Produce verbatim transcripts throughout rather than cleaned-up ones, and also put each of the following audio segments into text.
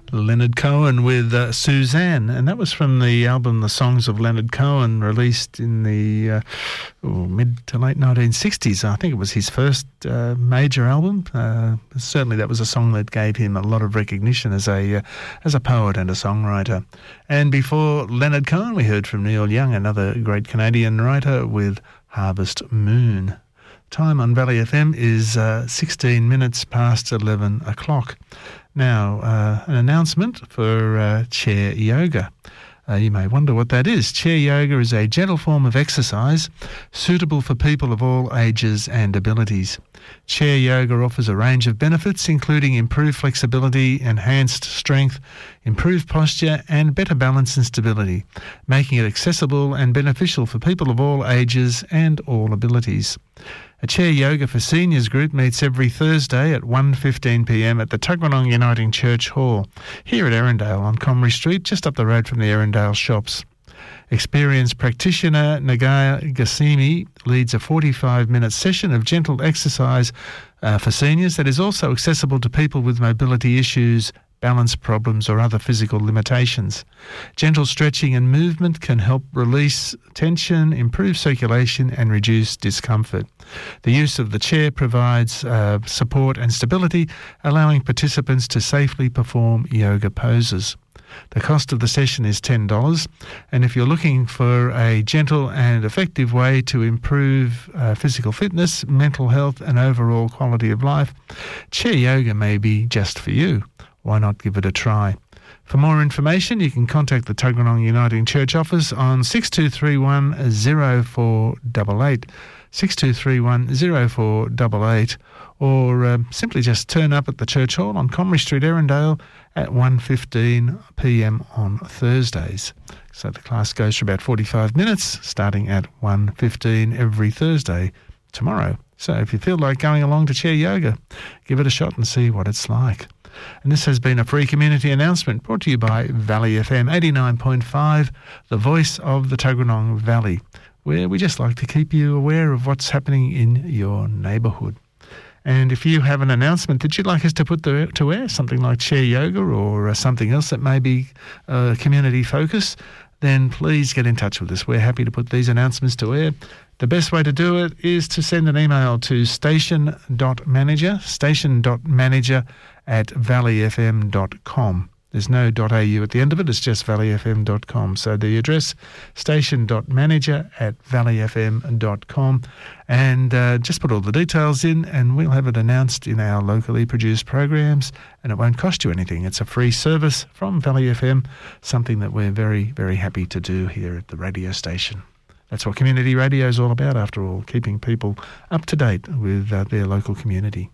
Leonard Cohen with uh, Suzanne, and that was from the album The Songs of Leonard Cohen, released in the uh, oh, mid to late nineteen sixties. I think it was his first uh, major album. Uh, certainly that was a song that gave him a lot of recognition as a uh, as a poet and a songwriter. And before Leonard Cohen, we heard from Neil Young, another great Canadian writer, with Harvest Moon. Time on Valley F M is uh, sixteen minutes past eleven o'clock. Now, uh, an announcement for uh, chair yoga. Uh, you may wonder what that is. Chair yoga is a gentle form of exercise suitable for people of all ages and abilities. Chair yoga offers a range of benefits, including improved flexibility, enhanced strength, improved posture, and better balance and stability, making it accessible and beneficial for people of all ages and all abilities. A Chair Yoga for Seniors group meets every Thursday at one fifteen p m at the Tuggeranong Uniting Church Hall, here at Erindale on Comrie Street, just up the road from the Erindale shops. Experienced practitioner Nagaya Gassimi leads a forty-five minute session of gentle exercise uh, for seniors that is also accessible to people with mobility issues, balance problems or other physical limitations. Gentle stretching and movement can help release tension, improve circulation and reduce discomfort. The use of the chair provides uh, support and stability, allowing participants to safely perform yoga poses. The cost of the session is ten dollars, and if you're looking for a gentle and effective way to improve uh, physical fitness, mental health and overall quality of life, chair yoga may be just for you. Why not give it a try? For more information, you can contact the Tuggeranong Uniting Church office on six two three one zero four eight eight, six two three one zero four eight eight, or uh, simply just turn up at the Church Hall on Comrie Street, Erindale at one fifteen p m on Thursdays. So the class goes for about forty-five minutes, starting at one fifteen every Thursday tomorrow. So if you feel like going along to chair yoga, give it a shot and see what it's like. And this has been a free community announcement brought to you by Valley F M eighty-nine point five, the voice of the Tuggeranong Valley, where we just like to keep you aware of what's happening in your neighbourhood. And if you have an announcement that you'd like us to put the, to air, something like chair yoga or uh, something else that may be uh, community focus, then please get in touch with us. We're happy to put these announcements to air. The best way to do it is to send an email to station.manager, station.manager at valleyfm dot com. There's no .au at the end of it, it's just valleyfm dot com. So the address, station.manager at valleyfm dot com. And uh, just put all the details in and we'll have it announced in our locally produced programs, and it won't cost you anything. It's a free service from Valley F M, something that we're very, very happy to do here at the radio station. That's what community radio is all about, after all, keeping people up to date with uh, their local community.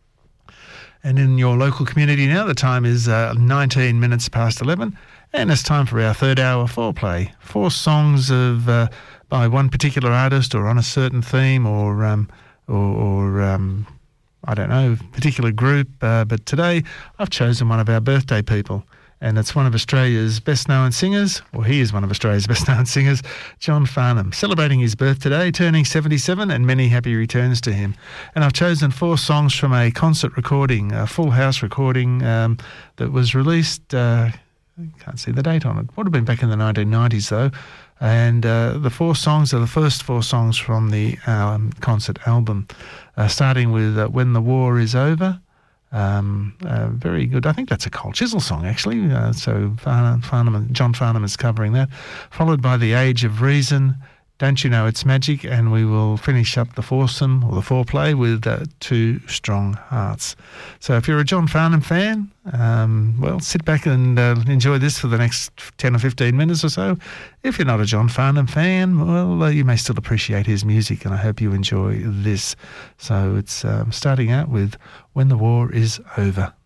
And in your local community now, the time is uh, nineteen minutes past eleven, and it's time for our third hour foreplay. Four songs of uh, by one particular artist or on a certain theme or, um, or, or um, I don't know, particular group. Uh, but today I've chosen one of our birthday people. And it's one of Australia's best-known singers, or he is one of Australia's best-known singers, John Farnham, celebrating his birth today, turning seventy-seven, and many happy returns to him. And I've chosen four songs from a concert recording, a full house recording um, that was released, uh, I can't see the date on it, would have been back in the nineteen nineties though, and uh, the four songs are the first four songs from the um, concert album, uh, starting with uh, When the War Is Over. Um, uh, very good. I think that's a Cold Chisel song, actually. Uh, so Farnham, Farnham, John Farnham is covering that. Followed by The Age of Reason, Don't You Know It's Magic, and we will finish up the foursome, or the foreplay, with uh, Two Strong Hearts. So if you're a John Farnham fan, um, well, sit back and uh, enjoy this for the next ten or fifteen minutes or so. If you're not a John Farnham fan, well, uh, you may still appreciate his music, and I hope you enjoy this. So it's um, starting out with When the War Is Over.